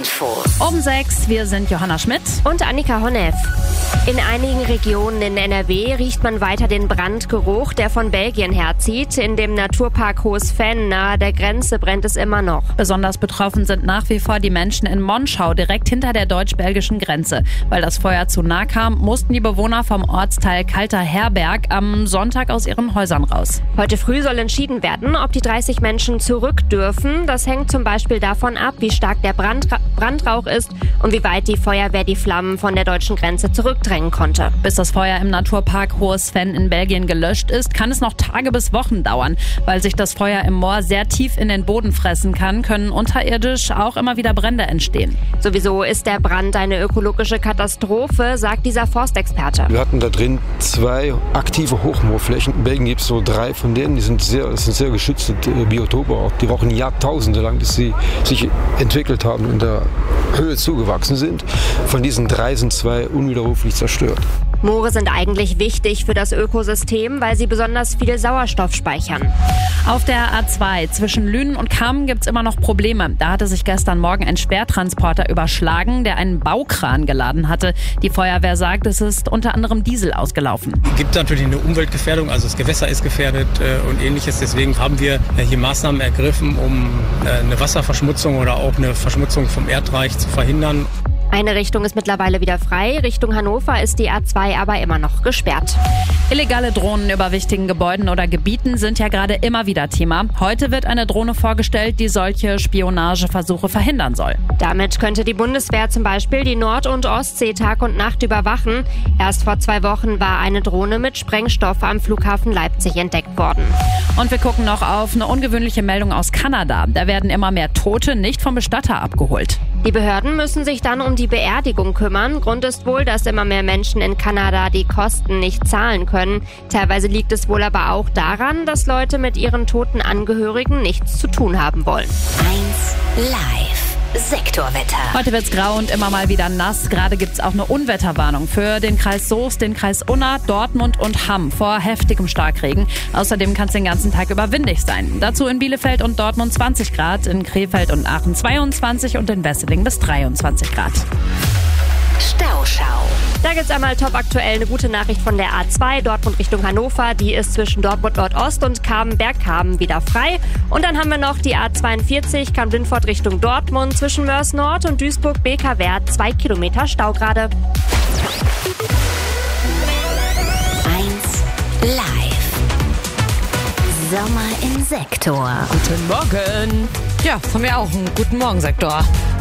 Info. Um 6, wir sind Johanna Schmidt und Annika Honneff. In einigen Regionen in NRW riecht man weiter den Brandgeruch, der von Belgien herzieht. In dem Naturpark Hohes Venn nahe der Grenze brennt es immer noch. Besonders betroffen sind nach wie vor die Menschen in Monschau, direkt hinter der deutsch-belgischen Grenze. Weil das Feuer zu nah kam, mussten die Bewohner vom Ortsteil Kalter Herberg am Sonntag aus ihren Häusern raus. Heute früh soll entschieden werden, ob die 30 Menschen zurück dürfen. Das hängt zum Beispiel davon ab, wie stark der Brandrauch ist und wie weit die Feuerwehr die Flammen von der deutschen Grenze zurückdrängen konnte. Bis das Feuer im Naturpark Hohes Venn in Belgien gelöscht ist, kann es noch Tage bis Wochen dauern. Weil sich das Feuer im Moor sehr tief in den Boden fressen kann, können unterirdisch auch immer wieder Brände entstehen. Sowieso ist der Brand eine ökologische Katastrophe, sagt dieser Forstexperte. Wir hatten da drin 2 aktive Hochmoorflächen. In Belgien gibt es so 3 von denen, das sind sehr geschützte Biotope. Auch die brauchen Jahrtausende lang, bis sie sich entwickelt haben und in der Höhe zugewachsen sind. Von diesen 3 sind 2 unwiderruflich zerstört. Moore sind eigentlich wichtig für das Ökosystem, weil sie besonders viel Sauerstoff speichern. Auf der A2 zwischen Lünen und Cham gibt's immer noch Probleme. Da hatte sich gestern Morgen ein Sperrtransporter überschlagen, der einen Baukran geladen hatte. Die Feuerwehr sagt, es ist unter anderem Diesel ausgelaufen. Es gibt natürlich eine Umweltgefährdung, also das Gewässer ist gefährdet und ähnliches. Deswegen haben wir hier Maßnahmen ergriffen, um eine Wasserverschmutzung oder auch eine Verschmutzung vom Erdreich zu verhindern. Eine Richtung ist mittlerweile wieder frei. Richtung Hannover ist die A2 aber immer noch gesperrt. Illegale Drohnen über wichtigen Gebäuden oder Gebieten sind ja gerade immer wieder Thema. Heute wird eine Drohne vorgestellt, die solche Spionageversuche verhindern soll. Damit könnte die Bundeswehr zum Beispiel die Nord- und Ostsee Tag und Nacht überwachen. Erst vor 2 Wochen war eine Drohne mit Sprengstoff am Flughafen Leipzig entdeckt worden. Und wir gucken noch auf eine ungewöhnliche Meldung aus Kanada. Da werden immer mehr Tote nicht vom Bestatter abgeholt. Die Behörden müssen sich dann um die Beerdigung kümmern. Grund ist wohl, dass immer mehr Menschen in Kanada die Kosten nicht zahlen können. Teilweise liegt es wohl aber auch daran, dass Leute mit ihren toten Angehörigen nichts zu tun haben wollen. 1 Live. Sektorwetter. Heute wird's grau und immer mal wieder nass. Gerade gibt's auch eine Unwetterwarnung für den Kreis Soest, den Kreis Unna, Dortmund und Hamm vor heftigem Starkregen. Außerdem kann es den ganzen Tag über windig sein. Dazu in Bielefeld und Dortmund 20 Grad, in Krefeld und Aachen 22 und in Wesseling bis 23 Grad. Stauschau. Da gibt's einmal top aktuell eine gute Nachricht von der A2 Dortmund Richtung Hannover. Die ist zwischen Dortmund Nordost und Bergkamen wieder frei. Und dann haben wir noch die A42 Kamp-Lintfort Richtung Dortmund zwischen Mörs Nord und Duisburg-Beker-Wert 2 Kilometer Stau gerade. 1 Live. Sommer im Sektor. Guten Morgen. Ja, von mir auch einen guten Morgen, Sektor.